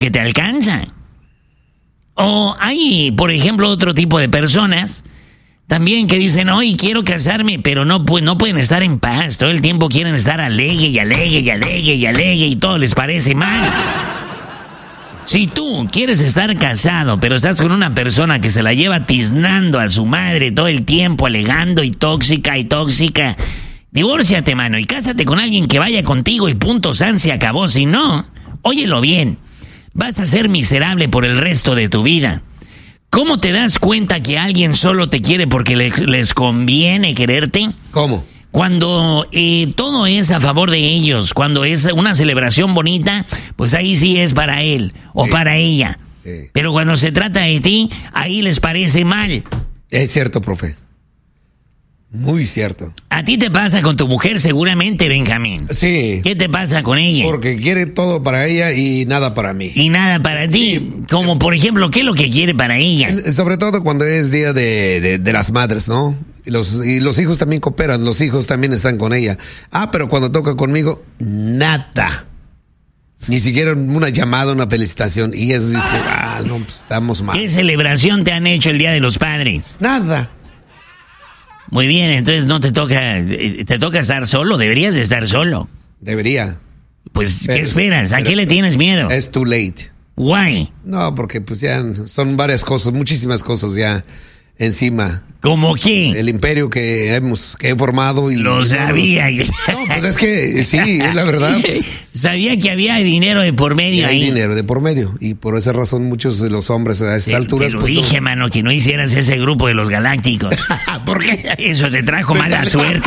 que te alcanza. O hay, por ejemplo, otro tipo de personas también que dicen, hoy quiero casarme, pero no pueden estar en paz. Todo el tiempo quieren estar alegue y todo les parece mal. Si tú quieres estar casado, pero estás con una persona que se la lleva tiznando a su madre todo el tiempo, alegando y tóxica, divórciate, mano, y cásate con alguien que vaya contigo y punto, san, se acabó. Si no, óyelo bien, vas a ser miserable por el resto de tu vida. ¿Cómo te das cuenta que alguien solo te quiere porque les conviene quererte? ¿Cómo? Cuando todo es a favor de ellos, cuando es una celebración bonita, pues ahí sí es para él o para ella. Sí. Pero cuando se trata de ti, ahí les parece mal. Es cierto, profe. Muy cierto. A ti te pasa con tu mujer seguramente, Benjamín. Sí. ¿Qué te pasa con ella? Porque quiere todo para ella y nada para mí. Y nada para ti. Sí. Como por ejemplo, ¿qué es lo que quiere para ella? Sobre todo cuando es día de las madres, ¿no? Y los hijos también cooperan, los hijos también están con ella. Pero cuando toca conmigo, nada. Ni siquiera una llamada, una felicitación. Y ella dice, no, pues estamos mal. ¿Qué celebración te han hecho el Día de los Padres? Nada. Muy bien, entonces no te toca estar solo, deberías de estar solo. Debería. Pues, ¿qué esperas? ¿A qué le tienes miedo? Es too late. Why? No, porque pues ya son varias cosas, muchísimas cosas ya encima. ¿Cómo qué? El imperio que he formado y... Lo sabía. No, pues es que sí, es la verdad. Sabía que había dinero de por medio ahí. Hay dinero de por medio. Y por esa razón muchos de los hombres a esas alturas... Te lo dije, mano, que no hicieras ese grupo de los galácticos. ¿Por qué? Eso te trajo mala suerte.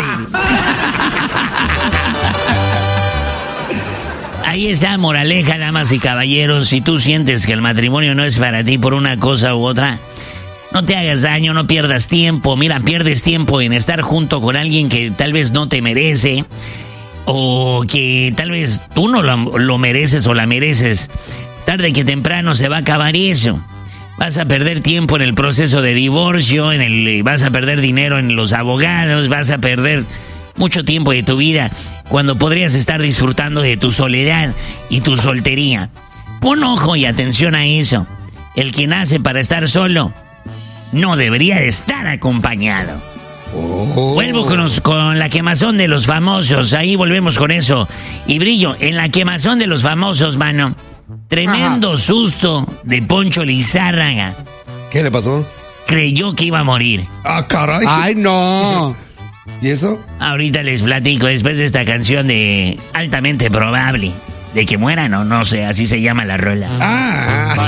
Ahí está, moraleja, damas y caballeros. Si tú sientes que el matrimonio no es para ti por una cosa u otra... No te hagas daño, no pierdas tiempo. Mira, pierdes tiempo en estar junto con alguien que tal vez no te merece. O que tal vez tú no lo mereces o la mereces. Tarde que temprano se va a acabar eso. Vas a perder tiempo en el proceso de divorcio, vas a perder dinero en los abogados, vas a perder mucho tiempo de tu vida cuando podrías estar disfrutando de tu soledad y tu soltería. Pon ojo y atención a eso. El que nace para estar solo no debería de estar acompañado. Vuelvo con la quemazón de los famosos. Ahí volvemos con eso. Y Brillo, en la quemazón de los famosos, mano. Tremendo susto de Poncho Lizárraga. ¿Qué le pasó? Creyó que iba a morir. Caray. ¡Ay, no! ¿Y eso? Ahorita les platico después de esta canción de Altamente Probable. De que muera, no sé, así se llama la rola.